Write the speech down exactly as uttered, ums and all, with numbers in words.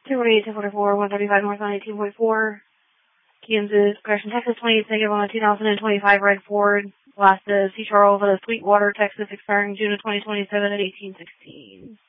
two forty-eight, two forty-four, one thirty-five north on eighteen point four. Kansas, Gresham, Texas, twenty-eight negative on a two thousand twenty-five red Ford. Last is C. Charles at Sweetwater, Texas, expiring June of twenty twenty-seven at eighteen sixteen.